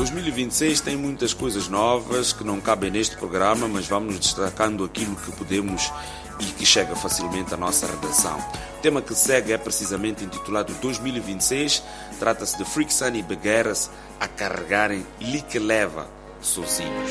2026 tem muitas coisas novas que não cabem neste programa, mas vamos destacando aquilo que podemos e que chega facilmente à nossa redação. O tema que segue é precisamente intitulado 2026, trata-se de Freak Sun e Begueras a carregarem Lique Leva sozinhos.